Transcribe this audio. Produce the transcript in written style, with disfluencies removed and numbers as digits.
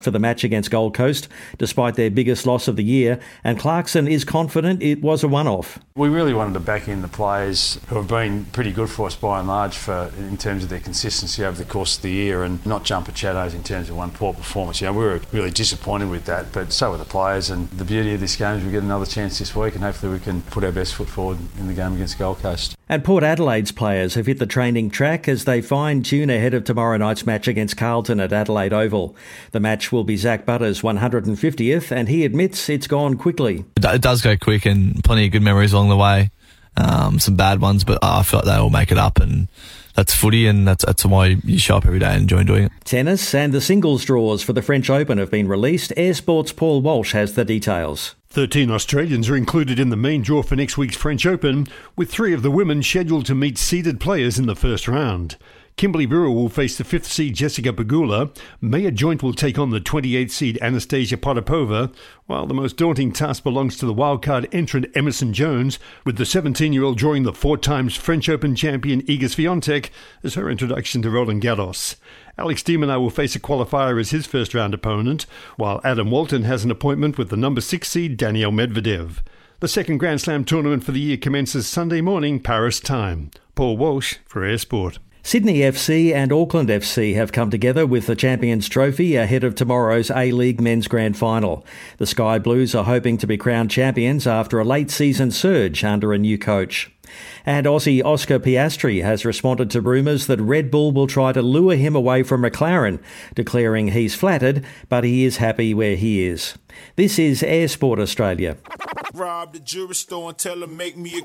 for the match against Gold Coast, despite their biggest loss of the year, and Clarkson is confident it was a one-off. We really wanted to back in the players who have been pretty good for us by and large in terms of their consistency over the course of the year, and not jump at shadows in terms of one poor performance. We were really disappointed with that, but so were the players, and the beauty of this game is we get another chance this week, and hopefully we can put our best foot forward in the game against Gold Coast. And Port Adelaide's players have hit the training track as they fine-tune ahead of tomorrow night's match against Carlton at Adelaide Oval. The match will be Zach Butter's 150th, and he admits it's gone quickly. It does go quick, and plenty of good memories along the way. Some bad ones, but I feel like they all make it up, and that's footy, and that's why you show up every day and enjoy doing it. Tennis and the singles draws for the French Open have been released. Air Sport's Paul Walsh has the details. 13 Australians are included in the main draw for next week's French Open, with 3 of the women scheduled to meet seeded players in the first round. Kimberly Brewer will face the 5th seed Jessica Pegula. Maya Joint will take on the 28th seed Anastasia Potapova, while the most daunting task belongs to the wildcard entrant Emerson Jones, with the 17-year-old drawing the 4 times French Open champion Iga Swiatek as her introduction to Roland Garros. Alex de Minaur will face a qualifier as his first-round opponent, while Adam Walton has an appointment with the number 6 seed Daniel Medvedev. The second Grand Slam tournament for the year commences Sunday morning, Paris time. Paul Walsh for Air Sport. Sydney FC and Auckland FC have come together with the Champions Trophy ahead of tomorrow's A-League Men's Grand Final. The Sky Blues are hoping to be crowned champions after a late-season surge under a new coach. And Aussie Oscar Piastri has responded to rumours that Red Bull will try to lure him away from McLaren, declaring he's flattered, but he is happy where he is. This is Air Sport Australia. Rob the jewelry store and tell him make me a